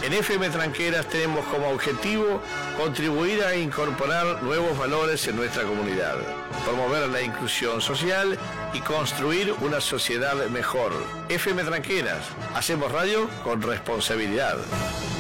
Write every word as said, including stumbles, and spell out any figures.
En F M Tranqueras tenemos como objetivo contribuir a incorporar nuevos valores en nuestra comunidad, promover la inclusión social y construir una sociedad mejor. F M Tranqueras, hacemos radio con responsabilidad.